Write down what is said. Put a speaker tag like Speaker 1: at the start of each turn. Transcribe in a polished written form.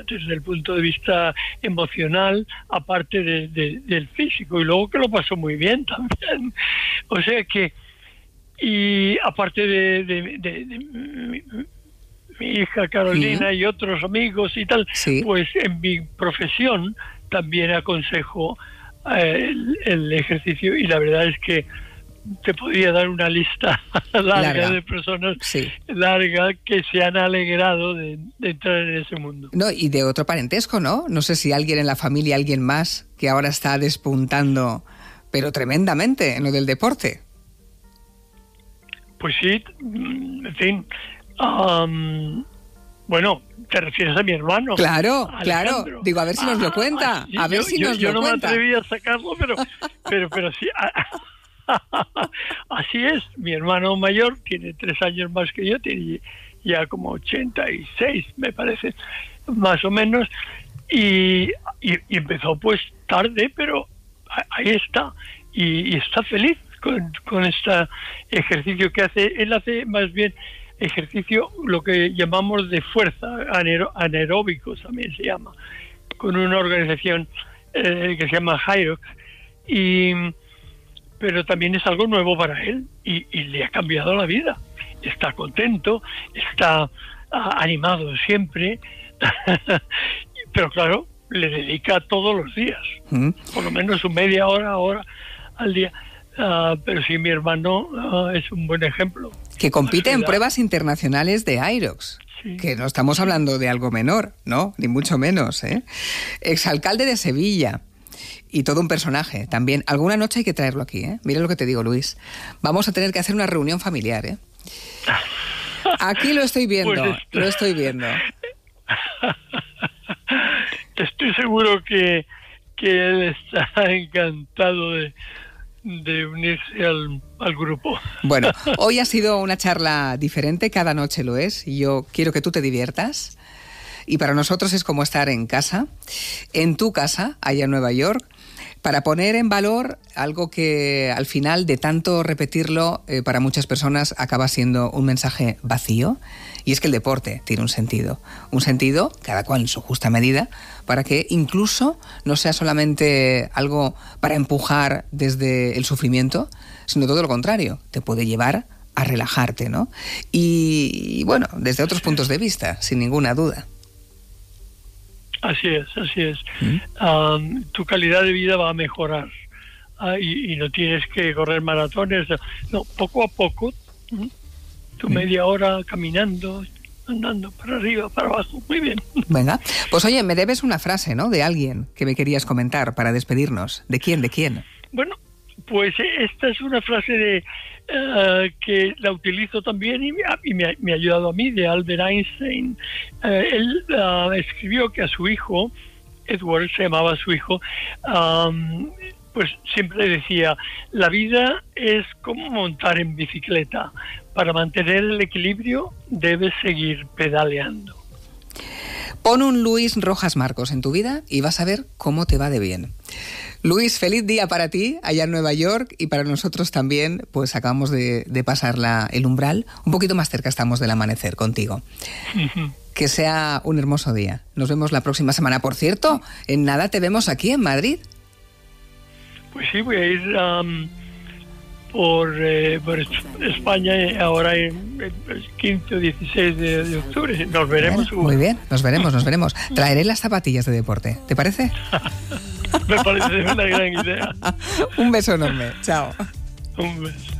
Speaker 1: desde el punto de vista emocional, aparte del físico, y luego que lo pasó muy bien también. O sea que, y aparte de mi hija Carolina y otros amigos y tal, pues en mi profesión también aconsejo el ejercicio, y la verdad es que te podría dar una lista larga de personas larga que se han alegrado de entrar en ese mundo.
Speaker 2: No, y de otro parentesco, ¿no? No sé si alguien en la familia, alguien más, que ahora está despuntando, pero tremendamente, en lo del deporte.
Speaker 1: Pues sí, en fin. Bueno, te refieres a mi hermano.
Speaker 2: Claro,
Speaker 1: Alejandro.
Speaker 2: claro. Digo, a ver si nos lo cuenta.
Speaker 1: Sí,
Speaker 2: a ver si nos lo cuenta.
Speaker 1: Yo no me atreví a sacarlo, pero sí. Así es. Mi hermano mayor tiene 3 años más que yo, tiene ya como 86, me parece, más o menos. Y empezó pues tarde, pero ahí está. Y está feliz con este ejercicio que hace. Él hace más bien ejercicio, lo que llamamos de fuerza, anaeróbicos también se llama, con una organización que se llama Hyrox, pero también es algo nuevo para él y le ha cambiado la vida. Está contento, está animado siempre, pero claro, le dedica todos los días, por lo menos su media hora al día. Pero sí, mi hermano es un buen ejemplo.
Speaker 2: Que compite en pruebas internacionales de Hyrox. Sí. Que no estamos hablando de algo menor, ¿no? Ni mucho menos, ¿eh? Exalcalde de Sevilla. Y todo un personaje también. Alguna noche hay que traerlo aquí, ¿eh? Mira lo que te digo, Luis. Vamos a tener que hacer una reunión familiar, ¿eh? Aquí lo estoy viendo, lo estoy viendo.
Speaker 1: Estoy seguro que él está encantado de unirse al grupo.
Speaker 2: Bueno, hoy ha sido una charla diferente, cada noche lo es, y yo quiero que tú te diviertas, y para nosotros es como estar en casa, en tu casa, allá en Nueva York, para poner en valor algo que al final de tanto repetirlo para muchas personas acaba siendo un mensaje vacío, y es que el deporte tiene un sentido, cada cual en su justa medida, para que incluso no sea solamente algo para empujar desde el sufrimiento, sino todo lo contrario, te puede llevar a relajarte, ¿no? Y bueno, desde otros puntos de vista, sin ninguna duda.
Speaker 1: Así es. Tu calidad de vida va a mejorar y no tienes que correr maratones, no, poco a poco, tu media hora caminando, andando para arriba, para abajo, muy bien.
Speaker 2: Venga, pues oye, me debes una frase, ¿no? De alguien que me querías comentar para despedirnos. ¿De quién?
Speaker 1: Bueno, pues esta es una frase que la utilizo también y me ha ayudado a mí, de Albert Einstein. Él escribió que a su hijo, Edward se llamaba su hijo, pues siempre decía, la vida es como montar en bicicleta. Para mantener el equilibrio debes seguir pedaleando.
Speaker 2: Pon un Luis Rojas Marcos en tu vida y vas a ver cómo te va de bien. Luis, feliz día para ti allá en Nueva York, y para nosotros también, pues acabamos de pasar el umbral, un poquito más cerca estamos del amanecer contigo. Que sea un hermoso día. Nos vemos la próxima semana. Por cierto, en nada te vemos aquí en Madrid.
Speaker 1: Pues sí, voy a ir por España ahora el 15 o 16 de octubre. Nos veremos.
Speaker 2: Bien, muy bien, nos veremos. Traeré las zapatillas de deporte, ¿te parece?
Speaker 1: Me parece una gran idea.
Speaker 2: Un beso enorme, chao.
Speaker 1: Un beso.